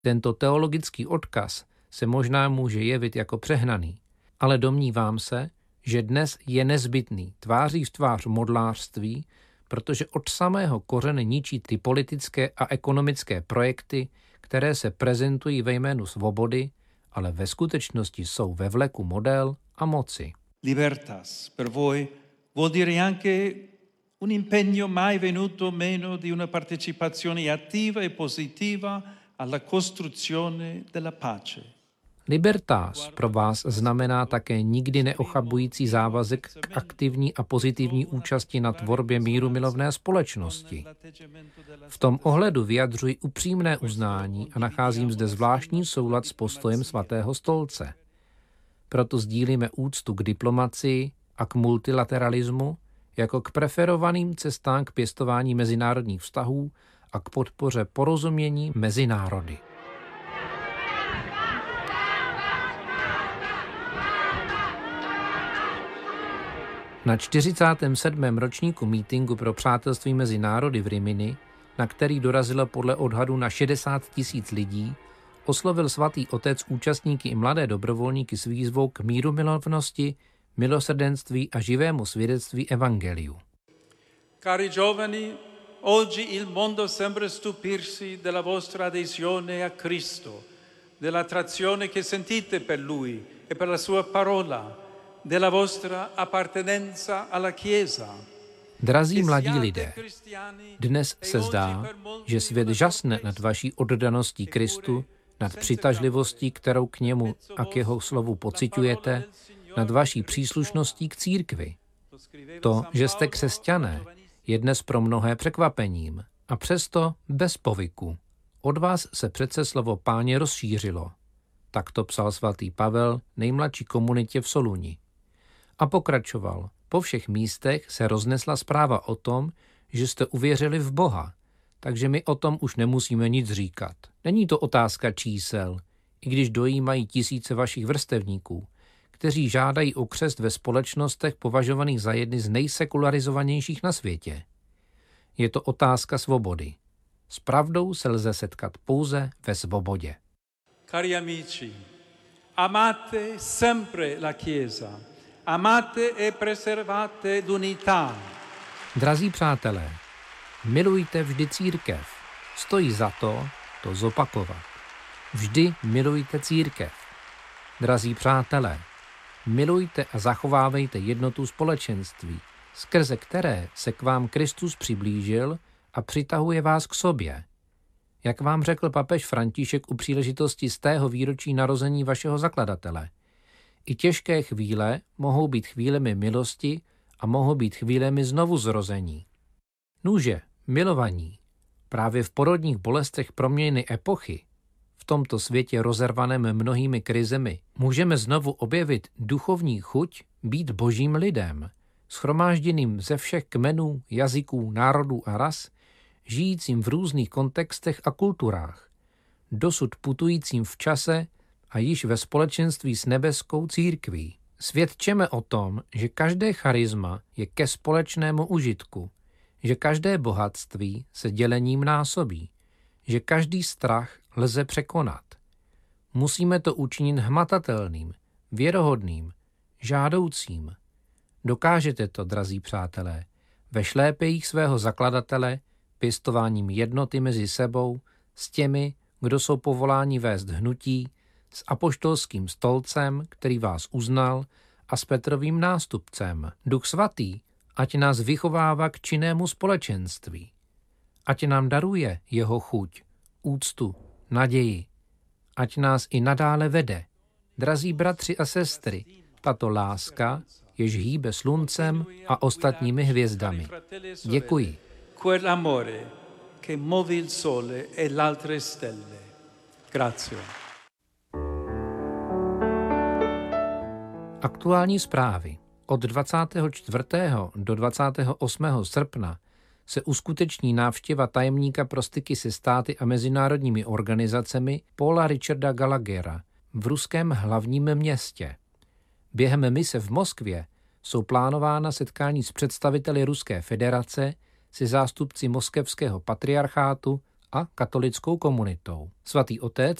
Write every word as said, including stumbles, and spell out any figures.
Tento teologický odkaz se možná může jevit jako přehnaný, ale domnívám se, že dnes je nezbytný tváří v tvář modlářství, protože od samého kořene ničí ty politické a ekonomické projekty, které se prezentují ve jménu svobody, ale ve skutečnosti jsou ve vleku model a moci. Libertas per voi vuol dire anche un impegno mai venuto meno di una partecipazione attiva e positiva alla costruzione della pace. Libertas pro vás znamená také nikdy neochabující závazek k aktivní a pozitivní účasti na tvorbě mírumilovné společnosti. V tom ohledu vyjadřuji upřímné uznání a nacházím zde zvláštní soulad s postojem Svatého stolce. Proto sdílíme úctu k diplomacii a k multilateralismu jako k preferovaným cestám k pěstování mezinárodních vztahů a k podpoře porozumění mezi národy. Na čtyřicátém sedmém ročníku mítinku pro přátelství mezi národy v Rimini, na který dorazilo podle odhadu na šedesát tisíc lidí, oslovil svatý otec účastníky i mladé dobrovolníky s výzvou k mírumilovnosti, milosrdenství a živému svědectví evangeliu. Cari giovani, oggi il mondo sembra stupirsi della vostra adesione a Cristo, dell'attrazione che sentite per Lui e per la Sua parola, della vostra appartenenza alla Chiesa. Drazí mladí lidé, dnes se zdá, že svět žasne nad vaší oddaností Kristu, nad přitažlivostí, kterou k němu a k jeho slovu pociťujete, nad vaší příslušností k církvi. To, že jste křesťané, je dnes pro mnohé překvapením a přesto bez povyku. Od vás se přece slovo Páně rozšířilo. Tak to psal svatý Pavel nejmladší komunitě v Soluni. A pokračoval. Po všech místech se roznesla zpráva o tom, že jste uvěřili v Boha, takže my o tom už nemusíme nic říkat. Není to otázka čísel, i když dojímají tisíce vašich vrstevníků, kteří žádají o křest ve společnostech považovaných za jedny z nejsekularizovanějších na světě. Je to otázka svobody. S pravdou se lze setkat pouze ve svobodě. Cari amici, amate sempre la Chiesa, amate e preservate l'unità. Drazí přátelé, milujte vždy církev. Stojí za to to zopakovat. Vždy milujte církev. Drazí přátelé, milujte a zachovávejte jednotu společenství, skrze které se k vám Kristus přiblížil a přitahuje vás k sobě. Jak vám řekl papež František u příležitosti stého výročí narození vašeho zakladatele, i těžké chvíle mohou být chvílemi milosti a mohou být chvílemi znovuzrození. Nuže, milovaní, právě v porodních bolestech proměny epochy, v tomto světě rozervaném mnohými krizemi, můžeme znovu objevit duchovní chuť být božím lidem, shromážděným ze všech kmenů, jazyků, národů a ras, žijícím v různých kontextech a kulturách, dosud putujícím v čase a již ve společenství s nebeskou církví. Svědčeme o tom, že každé charisma je ke společnému užitku, že každé bohatství se dělením násobí, že každý strach lze překonat. Musíme to učinit hmatatelným, věrohodným, žádoucím. Dokážete to, drazí přátelé, ve šlépejích svého zakladatele, pěstováním jednoty mezi sebou, s těmi, kdo jsou povoláni vést hnutí, s apoštolským stolcem, který vás uznal, a s Petrovým nástupcem. Duch svatý, ať nás vychovává k činnému společenství. Ať nám daruje jeho chuť, úctu, naději. Ať nás i nadále vede. Drazí bratři a sestry, tato láska, jež hýbe sluncem a ostatními hvězdami. Děkuji. Quell'amore che muove il sole e l'altre stelle. Grazie. Aktuální zprávy. Od dvacátého čtvrtého do dvacátého osmého srpna se uskuteční návštěva tajemníka pro styky se státy a mezinárodními organizacemi Paula Richarda Gallaghera v ruském hlavním městě. Během mise v Moskvě jsou plánována setkání s představiteli Ruské federace, se zástupci moskevského patriarchátu a katolickou komunitou. Svatý otec